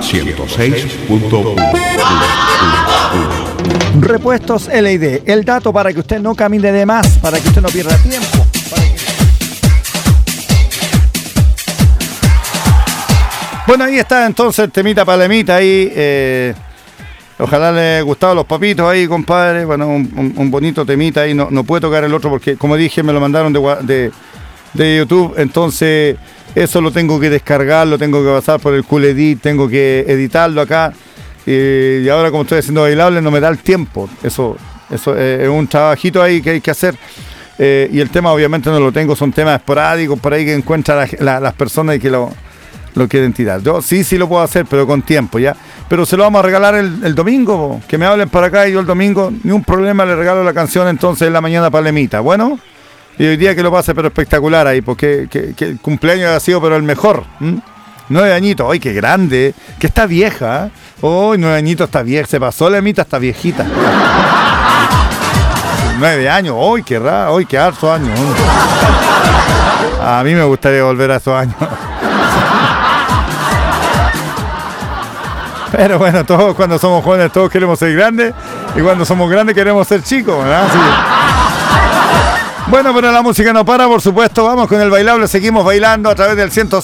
106.1. Repuestos LID, el dato para que usted no camine de más, para que usted no pierda tiempo. Bueno, ahí está entonces el temita palemita ahí. Ojalá les haya gustado los papitos ahí, compadre. Bueno, un bonito temita ahí. No puede tocar el otro porque, como dije, me lo mandaron de YouTube. Entonces, eso lo tengo que descargar, lo tengo que pasar por el Cool Edit, tengo que editarlo acá. Y ahora, como estoy haciendo bailable, no me da el tiempo. Eso es un trabajito ahí que hay que hacer. Y el tema, obviamente, no lo tengo. Son temas esporádicos por ahí que encuentran las personas y que lo quieren tirar. Yo sí lo puedo hacer, pero con tiempo, ¿ya? Pero se lo vamos a regalar el domingo. Que me hablen para acá y yo el domingo, ni un problema, le regalo la canción entonces en la mañana palemita. Bueno, y hoy día que lo pase, pero espectacular ahí, porque que el cumpleaños ha sido, pero el mejor. 9 añitos, ¡ay, qué grande! Que está vieja, ¡ay, 9 añitos está vieja! Se pasó la mitad, está viejita. 9 años, ¡ay, qué raro! ¡Ay, qué harto años! A mí me gustaría volver a esos años. Pero bueno, todos cuando somos jóvenes, todos queremos ser grandes. Y cuando somos grandes queremos ser chicos, ¿verdad? Sí. Bueno, pero la música no para, por supuesto. Vamos con el bailable, seguimos bailando a través del 106.